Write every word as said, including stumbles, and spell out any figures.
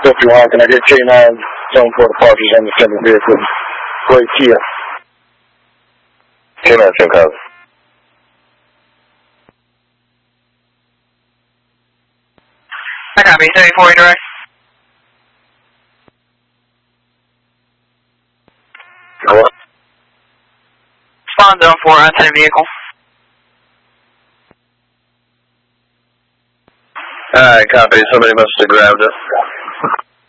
fifty-one, can I get K nine, zone four departures on the sending vehicle? Great Kia. K nine, same copy. I copy, thirty-four direct. Hello? Spawn zone four, unattended vehicle. Alright, copy. Somebody must have grabbed it.